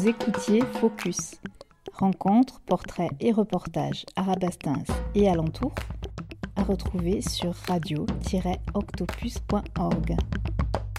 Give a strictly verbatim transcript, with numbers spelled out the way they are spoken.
Vous écoutiez Focus. Rencontres, portraits et reportages Arabastens et alentours à retrouver sur radio tiret octopus point org.